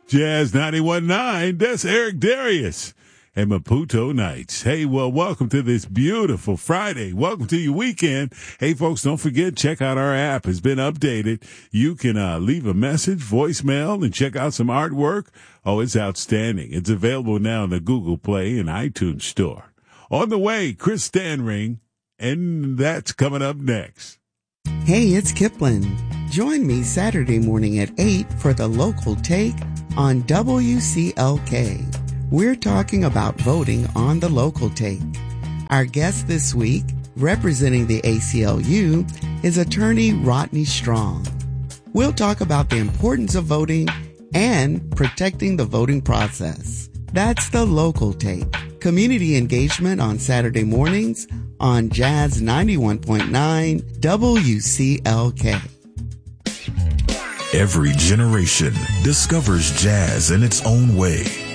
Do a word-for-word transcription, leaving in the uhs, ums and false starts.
Jazz ninety-one point nine, that's Eric Darius and Maputo Nights. Hey, well, welcome to this beautiful Friday. Welcome to your weekend. Hey, folks, don't forget, check out our app. It's been updated. You can uh, leave a message, voicemail, and check out some artwork. Oh, it's outstanding. It's available now in the Google Play and iTunes Store. On the way, Chris Stanring, and that's coming up next. Hey, it's Kipling. Join me Saturday morning at eight for the Local Take on W C L K. We're talking about voting on the Local Take. Our guest this week, representing the A C L U, is attorney Rodney Strong. We'll talk about the importance of voting and protecting the voting process. That's the Local Take. Community engagement on Saturday mornings on Jazz ninety-one point nine W C L K. Every generation discovers jazz in its own way.